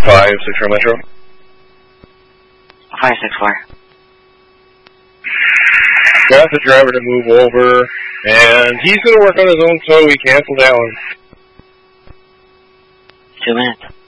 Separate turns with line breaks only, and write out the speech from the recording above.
564 Metro.
564.
Got the driver to move over, and he's going to work on his own, so we cancel that one.
2 minutes.